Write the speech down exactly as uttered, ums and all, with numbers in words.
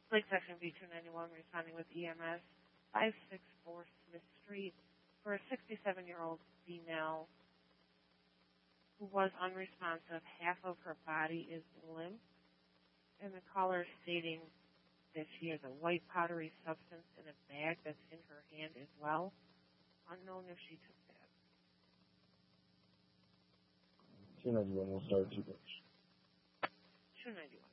Lake Section B two ninety-one responding with E M S five sixty-four Smith Street for a sixty-seven-year-old female who was unresponsive. Half of her body is limp, and the caller stating that she has a white powdery substance in a bag that's in her hand as well. Unknown if she took that. two ninety-one will start two bucks. two ninety-one.